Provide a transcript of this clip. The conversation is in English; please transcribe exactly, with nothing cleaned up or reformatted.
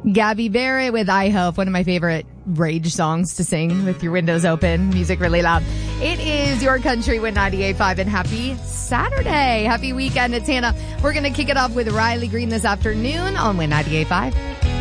Gabby Barrett with I Hope, one of my favorite rage songs to sing with your windows open, music really loud. It is Your Country with ninety-eight point five, and happy Saturday. Happy weekend. It's Hannah. We're going to kick it off with Riley Green this afternoon on Win ninety-eight point five.